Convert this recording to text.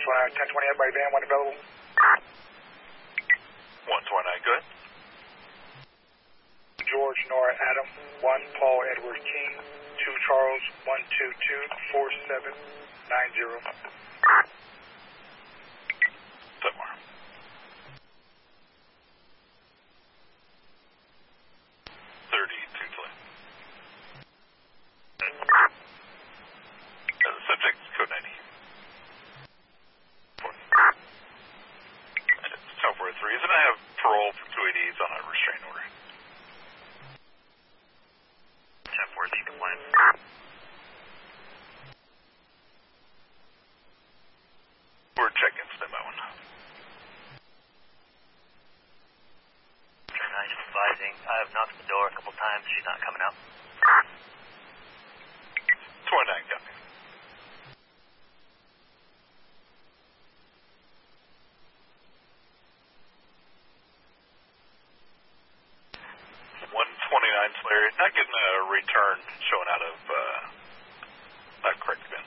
1020 by van, one available. 129, good. George, Nora, Adam, 1 Paul, Edward, King, 2 Charles, 122 4790. Somewhere. 32 play. The subject is code 90. 1043. Isn't I have parole for 288s on a restraining order? 1043 compliant. We're checking stand by one. Just advising. I've knocked the door a couple times. She's not coming out. 29, copy. Slayer, not getting a return showing out of that correct bin.